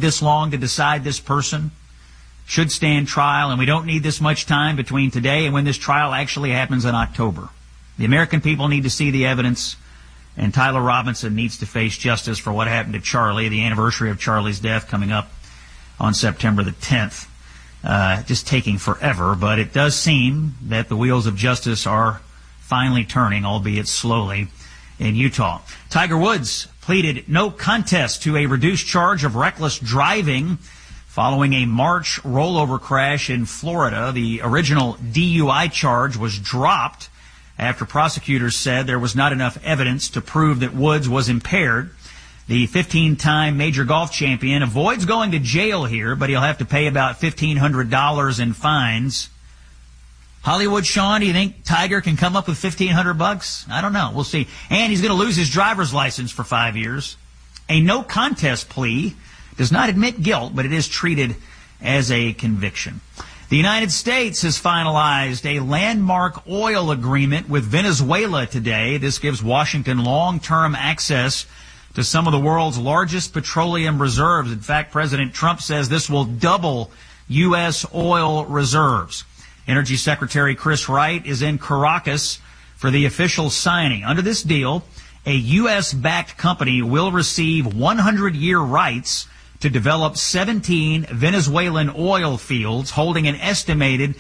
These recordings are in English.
this long to decide this person should stand trial, and we don't need this much time between today and when this trial actually happens in October. The American people need to see the evidence, and Tyler Robinson needs to face justice for what happened to Charlie, the anniversary of Charlie's death coming up on September the 10th. Just taking forever, but it does seem that the wheels of justice are finally turning, albeit slowly, in Utah. Tiger Woods pleaded no contest to a reduced charge of reckless driving following a March rollover crash in Florida. The original DUI charge was dropped after prosecutors said there was not enough evidence to prove that Woods was impaired. The 15-time major golf champion avoids going to jail here, but he'll have to pay about $1,500 in fines. Hollywood Sean, do you think Tiger can come up with $1,500? I don't know. We'll see. And he's going to lose his driver's license for 5 years. A no contest plea does not admit guilt, but it is treated as a conviction. The United States has finalized a landmark oil agreement with Venezuela today. This gives Washington long-term access to some of the world's largest petroleum reserves. In fact, President Trump says this will double U.S. oil reserves. Energy Secretary Chris Wright is in Caracas for the official signing. Under this deal, a U.S.-backed company will receive 100-year rights to develop 17 Venezuelan oil fields holding an estimated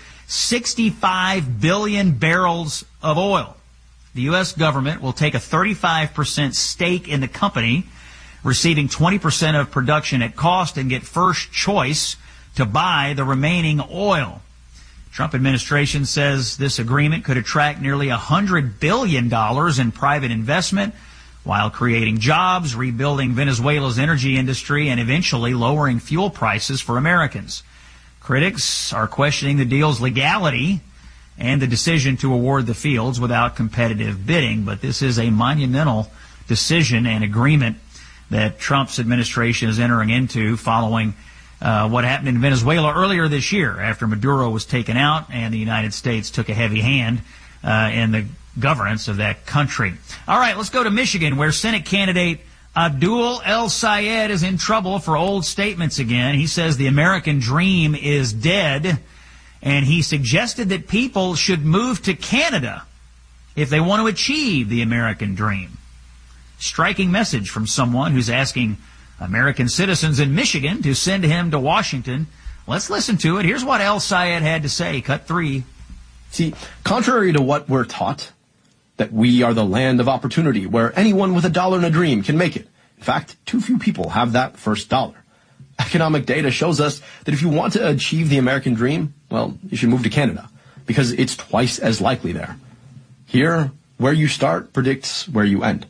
65 billion barrels of oil. The U.S. government will take a 35% stake in the company, receiving 20% of production at cost and get first choice to buy the remaining oil. Trump administration says this agreement could attract nearly $100 billion in private investment while creating jobs, rebuilding Venezuela's energy industry, and eventually lowering fuel prices for Americans. Critics are questioning the deal's legality and the decision to award the fields without competitive bidding. But this is a monumental decision and agreement that Trump's administration is entering into following what happened in Venezuela earlier this year after Maduro was taken out and the United States took a heavy hand in the governance of that country. All right, let's go to Michigan, where Senate candidate Abdul El-Sayed is in trouble for old statements again. He says the American dream is dead, and he suggested that people should move to Canada if they want to achieve the American dream. Striking message from someone who's asking American citizens in Michigan to send him to Washington. Let's listen to it. Here's what El-Sayed had to say. Cut 3. See, contrary to what we're taught, that we are the land of opportunity where anyone with $1 and a dream can make it. In fact, too few people have that first dollar. Economic data shows us that if you want to achieve the American dream, well, you should move to Canada because it's twice as likely there. Here, where you start predicts where you end.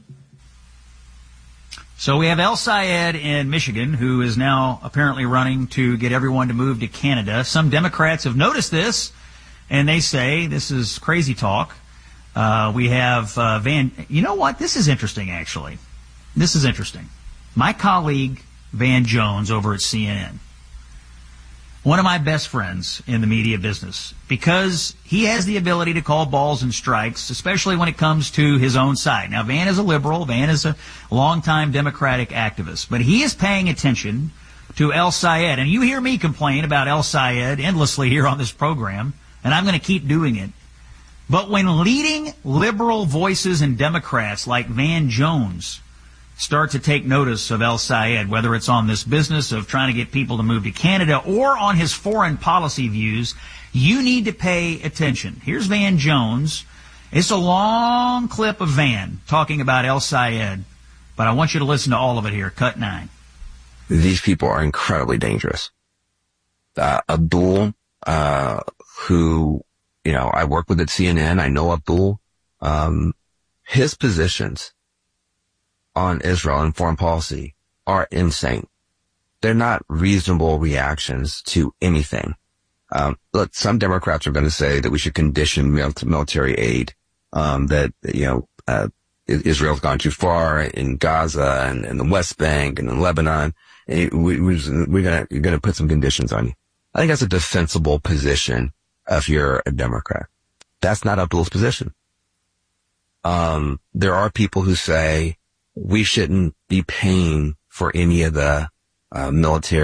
So we have El-Sayed in Michigan, who is now apparently running to get everyone to move to Canada. Some Democrats have noticed this, and they say this is crazy talk. We have you know what? This is interesting, actually. This is interesting. My colleague, Van Jones, over at CNN, one of my best friends in the media business, because he has the ability to call balls and strikes, especially when it comes to his own side. Now, Van is a liberal. Van is a longtime Democratic activist. But he is paying attention to El-Sayed. And you hear me complain about El-Sayed endlessly here on this program, and I'm going to keep doing it. But when leading liberal voices and Democrats like Van Jones start to take notice of El-Sayed, whether it's on this business of trying to get people to move to Canada or on his foreign policy views, you need to pay attention. Here's Van Jones. It's a long clip of Van talking about El-Sayed, but I want you to listen to all of it here. Cut 9. These people are incredibly dangerous. Abdul, who, I work with at CNN. I know Abdul. His positions on Israel and foreign policy are insane. They're not reasonable reactions to anything. Look, some Democrats are going to say that we should condition military aid, that, Israel's gone too far in Gaza and in the West Bank and in Lebanon. We're going to put some conditions on you. I think that's a defensible position if you're a Democrat. That's not Abdul's position. There are people who say we shouldn't be paying for any of the military